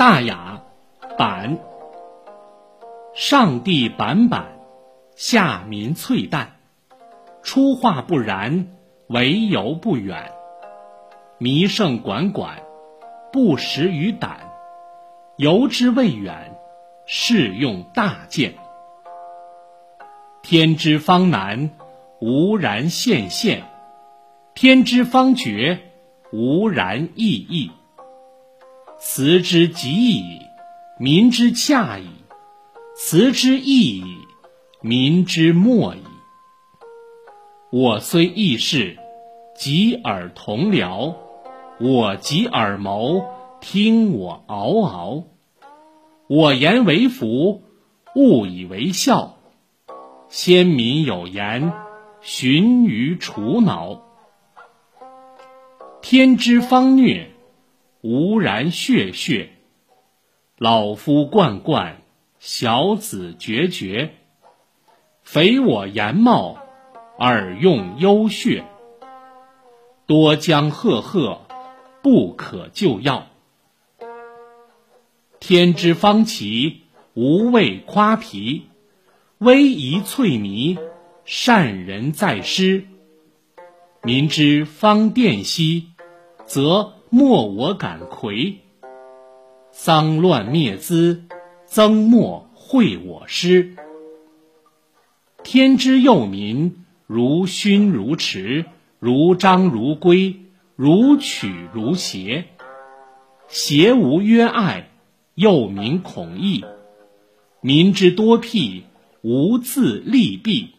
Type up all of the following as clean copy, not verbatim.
大雅，板。上帝板板，下民粹淡。初化不然，为犹不远。弥盛管管，不食于胆。犹之未远，是用大见。天之方难，无然现现；天之方绝，无然易易。辞之极矣，民之洽矣；辞之易矣，民之莫矣。我虽异士，及尔同僚；我及尔谋，听我嗷嗷。我言为服，物以为效。先民有言，循于除挠。天之方虐，无然血血；老夫冠冠，小子决决。匪我言貌，尔用优血。多将赫赫，不可救药。天之方齐，无谓夸皮；威仪粹靡，善人在师。民之方殿兮，则莫我敢魁。丧乱灭资，曾莫会我师。天之佑民，如勋如驰，如章如规，如曲如谐。谐无约爱，幼民恐异。民之多辟，无自利弊。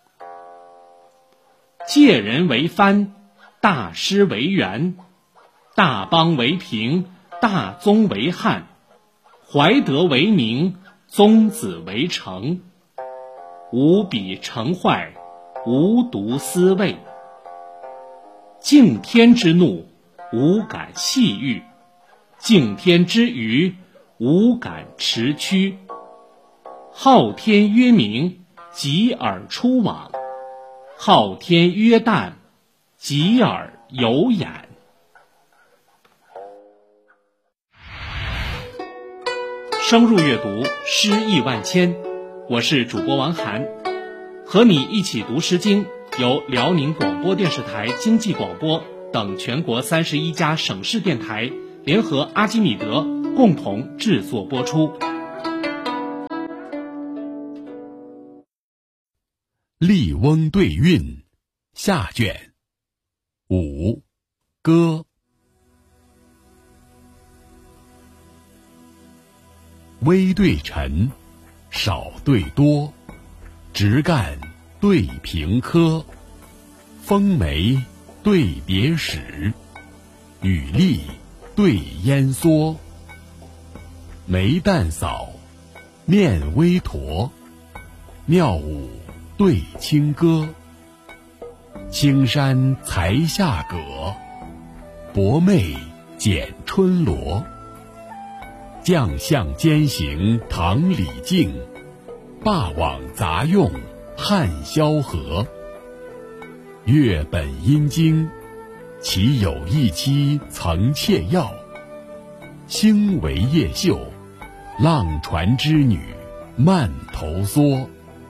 借人为藩，大师为源；大邦为平，大宗为汉；怀德为名，宗子为成。无比成坏，无独思畏。敬天之怒，无敢细欲；敬天之余，无敢持屈。昊天曰明，及尔出往；昊天曰淡，及尔有眼。深入阅读，诗意万千。我是主播王涵，和你一起读诗经，由辽宁广播电视台经济广播等全国31家省市电台联合阿基米德共同制作播出。 笠翁对韵下卷5歌。微对沉，少对多，直干对平科，风梅对别史，雨粒对烟蓑。眉淡扫，面微驼，妙舞对清歌。青山才下葛，薄媚剪春罗。将相兼行唐李靖，霸王杂用汉萧何。月本阴经，其有一期曾窃药。星为夜宿，浪船之女慢头梭。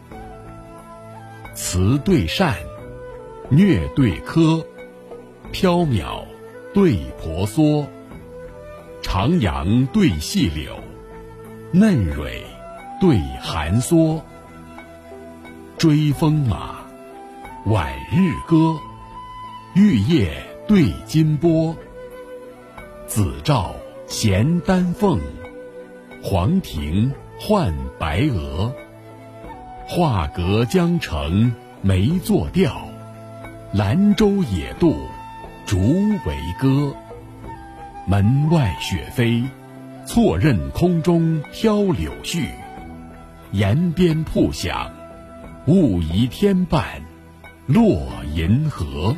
辞对善，虐对苛，缥缈对婆娑。长杨对细柳，嫩蕊对寒梭。追风马，晚日歌，玉叶对金波。紫照衔丹凤，黄庭换白鹅。画阁江城梅作调，兰舟野渡竹为歌。门外雪飞，错认空中飘柳絮。檐边瀑响，误疑天半落银河。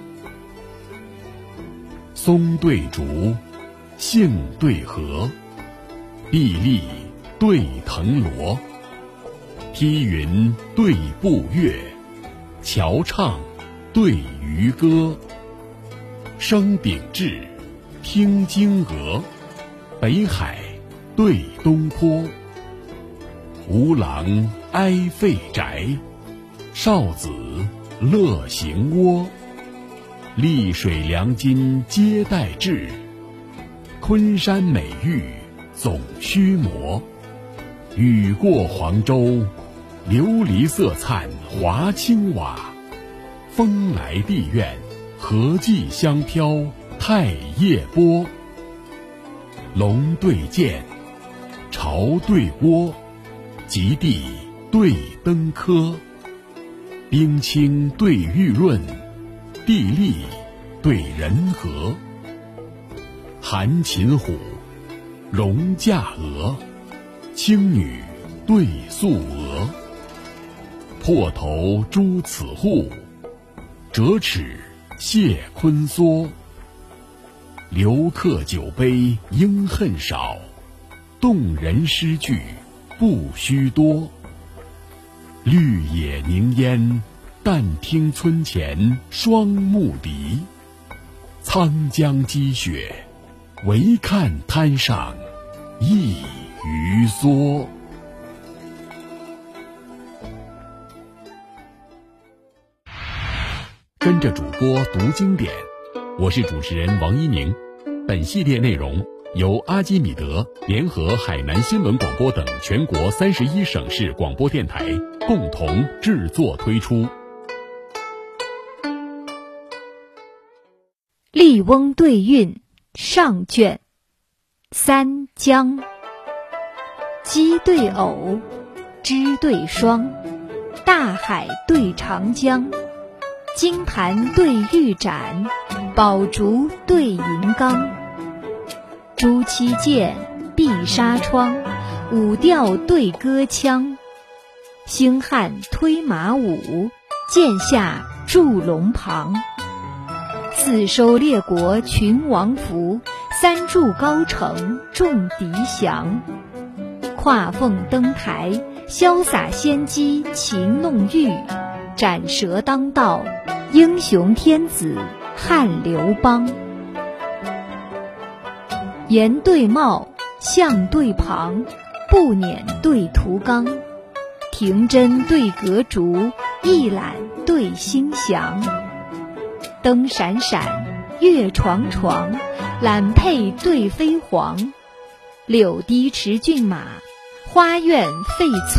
松对竹，杏对荷，碧丽对藤萝。梯云对步月，桥唱对渔歌。声秉志，听经娥，北海对东坡。吴郎哀废宅，少子乐行窝。溧水良津皆待至，昆山美玉总须磨。雨过黄州，琉璃色灿华清瓦。风来地院，合骑香飘太液波。龙对剑，巢对窝，极地对登科。冰清对玉润，地利对人和。韩擒虎，戎驾鹅。青女对素娥。破头诛此户，折齿谢坤梭。留客酒杯应恨少，动人诗句不须多。绿野凝烟，但听村前双牧笛。沧江积雪，唯看滩上一鱼蓑。跟着主播读经典，我是主持人王一鸣。本系列内容由阿基米德联合海南新闻广播等全国31省市广播电台共同制作推出。 笠翁对韵上卷，三江。鸡对偶，枝对霜，大海对长江。金盘对玉盏，宝烛对银缸。朱漆剑，碧纱窗，舞调对歌腔。星汉推马舞，剑下筑龙旁。四收列国群王服，三筑高城众敌降。跨凤登台，潇洒仙姬情弄玉。斩蛇当道，英雄天子汉刘邦。檐对帽，象对旁，步辇对图冈。庭针对阁烛，一览对星翔。灯闪闪，月幢幢，揽佩对飞黄。柳堤驰骏马，花苑废